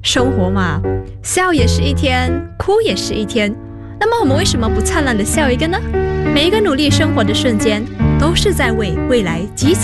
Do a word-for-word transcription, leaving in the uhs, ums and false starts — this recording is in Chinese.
生活嘛，笑也是一天，哭也是一天。那么我们为什么不灿烂的笑一个呢？每一个努力生活的瞬间，都是在为未来积极